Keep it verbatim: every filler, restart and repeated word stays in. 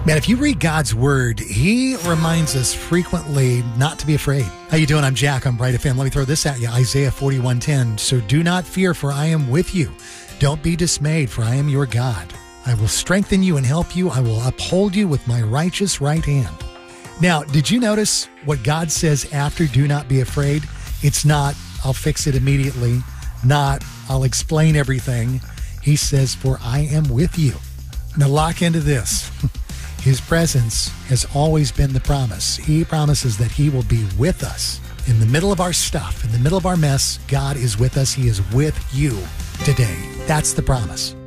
Man, if you read God's word, he reminds us frequently not to be afraid. How you doing? I'm Jack. I'm Bright F M. Let me throw this at you. Isaiah forty-one ten. So do not fear, for I am with you. Don't be dismayed, for I am your God. I will strengthen you and help you. I will uphold you with my righteous right hand. Now, did you notice what God says after do not be afraid? It's not, I'll fix it immediately. Not, I'll explain everything. He says, for I am with you. Now lock into this. His presence has always been the promise. He promises that he will be with us in the middle of our stuff, in the middle of our mess. God is with us. He is with you today. That's the promise.